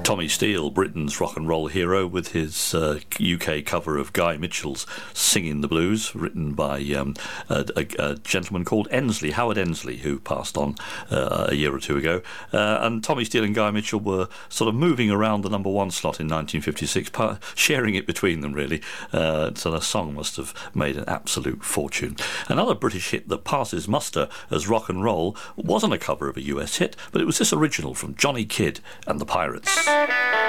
Tommy Steele, Britain's rock and roll hero, with his UK cover of Guy Mitchell's Singing the Blues, written by a gentleman called Ensley, Howard Ensley, who passed on a year or two ago. And Tommy Steele and Guy Mitchell were sort of moving around the number one slot in 1956, sharing it between them, really. So the song must have made an absolute fortune. Another British hit that passes muster as rock and roll wasn't a cover of a US hit, but it was this original from Johnny Kidd and the Pirates.